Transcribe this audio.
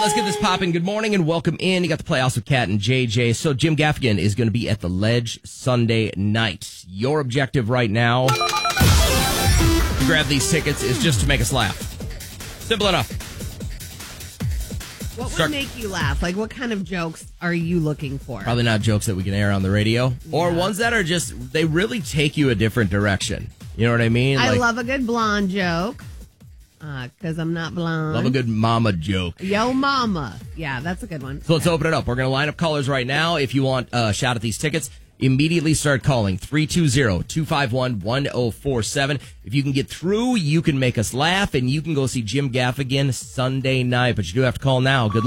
let's get this popping. Good morning and welcome in. You got the playoffs with Kat and JJ. So Jim Gaffigan is going to be at the Ledge Sunday night. Your objective right now to grab these tickets is just to make us laugh. Simple enough. What would make you laugh? Like, what kind of jokes are you looking for? Probably not jokes that we can air on the radio, or ones that are just, they really take you a different direction. You know what I mean? I love a good blonde joke, because I'm not blonde. Love a good mama joke. Yo, mama. Yeah, that's a good one. So let's open it up. We're going to line up callers right now. If you want a shot at these tickets, immediately start calling 320-251-1047. If you can get through, you can make us laugh, and you can go see Jim Gaffigan Sunday night. But you do have to call now. Good luck.